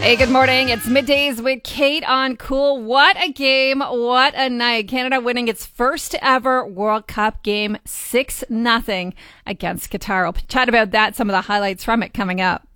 Hey, good morning. It's Middays with Kate on Cool. What a game. What a night. Canada winning its first ever World Cup game 6-0 against Qatar. We'll chat about that, some of the highlights from it coming up.